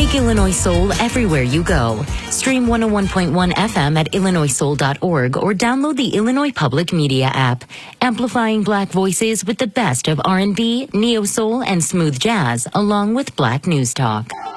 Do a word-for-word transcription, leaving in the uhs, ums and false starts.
Seek Illinois Soul everywhere you go. Stream one oh one point one F M at illinois soul dot org or download the Illinois Public Media app. Amplifying Black voices with the best of R and B, neo-soul, and smooth jazz, along with Black news talk.